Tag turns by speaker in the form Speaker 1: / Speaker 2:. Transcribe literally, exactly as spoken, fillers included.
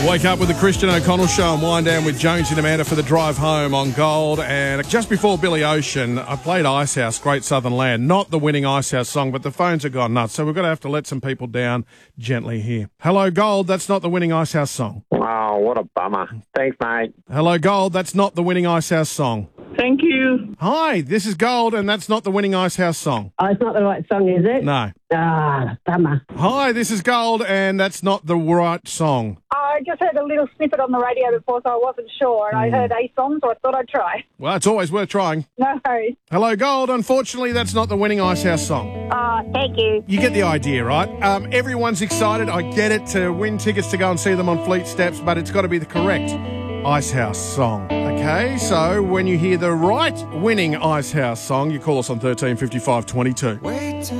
Speaker 1: Wake up with the Christian O'Connell Show and wind down with Jonesy and Amanda for the drive home on Gold. And just before Billy Ocean, I played Icehouse, Great Southern Land. Not the winning Icehouse song, but the phones have gone nuts. So we're going to have to let some people down gently here. Hello, Gold. That's not the winning Icehouse song.
Speaker 2: Oh, what a bummer. Thanks, mate.
Speaker 1: Hello, Gold. That's not the winning Icehouse song.
Speaker 3: Thank you.
Speaker 1: Hi, this is Gold, and that's not the winning Icehouse song.
Speaker 4: Oh, it's not the right song, is it?
Speaker 1: No.
Speaker 4: Ah, bummer.
Speaker 1: Hi, this is Gold, and that's not the right song.
Speaker 5: I just heard a little snippet on the radio before, so I wasn't sure. And
Speaker 1: Mm.
Speaker 5: I heard a song, so I thought I'd try.
Speaker 1: Well, it's always worth trying.
Speaker 5: No worries.
Speaker 1: Hello, Gold. Unfortunately, that's not the winning Icehouse song.
Speaker 5: Uh, thank you.
Speaker 1: You get the idea, right? Um, everyone's excited. I get it, to win tickets to go and see them on Fleet Steps, but it's got to be the correct Icehouse song. Okay, so when you hear the right winning Icehouse song, you call us on thirteen fifty-five twenty-two.
Speaker 6: Wait till